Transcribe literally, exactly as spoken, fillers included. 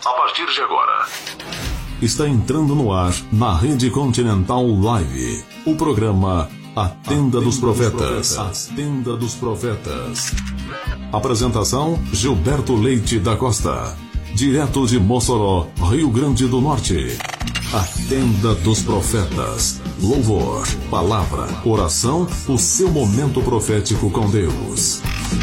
A partir de agora, está entrando no ar, na Rede Continental Live, o programa A Tenda dos Profetas. A Tenda dos Profetas. Apresentação: Gilberto Leite da Costa. Direto de Mossoró, Rio Grande do Norte. A Tenda dos Profetas. Louvor, palavra, oração, o seu momento profético com Deus.